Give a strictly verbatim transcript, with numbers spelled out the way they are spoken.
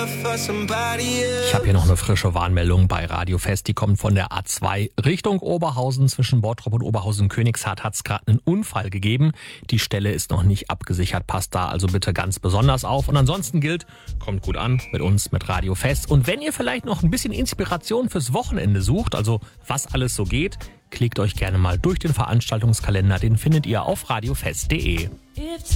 Ich habe hier noch eine frische Warnmeldung bei Radio Fest. Die kommt von der A zwei Richtung Oberhausen. Zwischen Bottrop und Oberhausen-Königshardt hat es gerade einen Unfall gegeben. Die Stelle ist noch nicht abgesichert. Passt da also bitte ganz besonders auf. Und ansonsten gilt, kommt gut an mit uns, mit Radio Fest. Und wenn ihr vielleicht noch ein bisschen Inspiration fürs Wochenende sucht, also was alles so geht, klickt euch gerne mal durch den Veranstaltungskalender. Den findet ihr auf radiofest punkt de.